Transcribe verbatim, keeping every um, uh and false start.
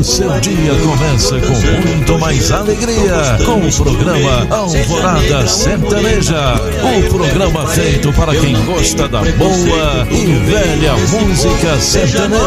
O seu dia começa com muito mais alegria com o programa Alvorada Sertaneja. O programa feito para quem gosta da boa e velha música sertaneja.